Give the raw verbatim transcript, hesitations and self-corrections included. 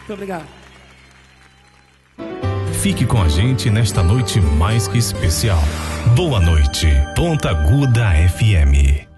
Muito obrigado. Fique com a gente nesta noite mais que especial. Boa noite, Ponta Aguda F M.